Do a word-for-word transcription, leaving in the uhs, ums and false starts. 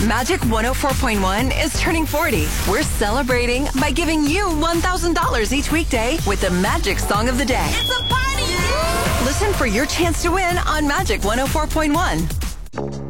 Magic one oh four point one is turning forty. We're celebrating by giving you one thousand dollars each weekday with the Magic Song of the Day. It's a party! Listen for your chance to win on Magic one oh four point one.